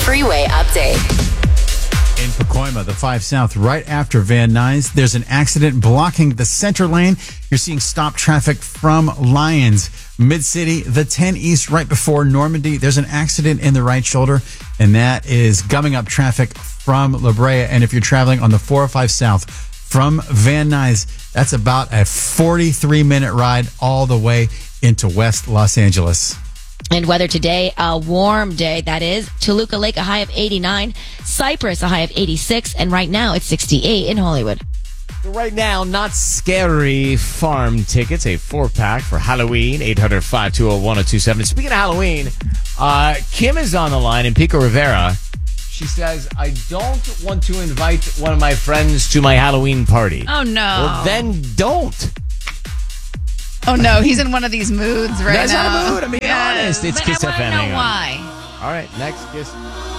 Freeway update. In Pacoima, the 5 South, right after Van Nuys, there's an accident blocking the center lane. You're seeing stop traffic from Lyons. Mid-City, the 10 East, right before Normandy, there's an accident in the right shoulder, and that is gumming up traffic from La Brea. And if you're traveling on the 405 South from Van Nuys, that's about a 43-minute ride all the way into West Los Angeles. And weather today, a warm day, that is. Toluca Lake, a high of 89. Cypress, a high of 86. And right now, it's 68 in Hollywood. Right now, Not Scary Farm tickets, a 4-pack for Halloween, 800-520-1027. Speaking of Halloween, Kim is on the line in Pico Rivera. She says, I don't want to invite one of my friends to my Halloween party. Oh, no. Well, then don't. Oh, no. He's in one of these moods right That's now. not a mood. I'm being honest. It's But Kiss I want FM. to know Hang on. why. All right, next Kiss.